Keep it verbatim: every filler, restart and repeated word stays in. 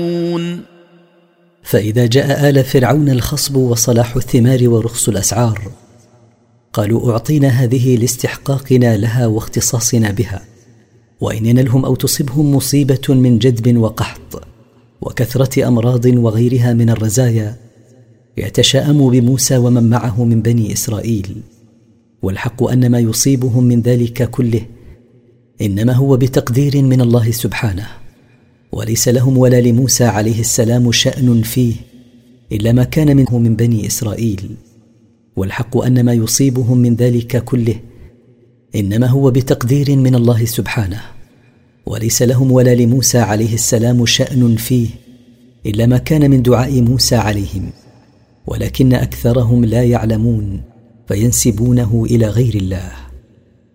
فإذا جاء آل فرعون الخصب وصلاح الثمار ورخص الأسعار قالوا أعطينا هذه لاستحقاقنا لها واختصاصنا بها، وإن ينلهم أو تصبهم مصيبة من جدب وقحط وكثرة أمراض وغيرها من الرزايا يتشاءموا بموسى ومن معه من بني إسرائيل، والحق أن ما يصيبهم من ذلك كله إنما هو بتقدير من الله سبحانه، وليس لهم ولا لموسى عليه السلام شأن فيه إلا ما كان منه من بني إسرائيل، والحق أن ما يصيبهم من ذلك كله إنما هو بتقدير من الله سبحانه، وليس لهم ولا لموسى عليه السلام شأن فيه إلا ما كان من دعاء موسى عليهم، ولكن أكثرهم لا يعلمون فينسبونه إلى غير الله.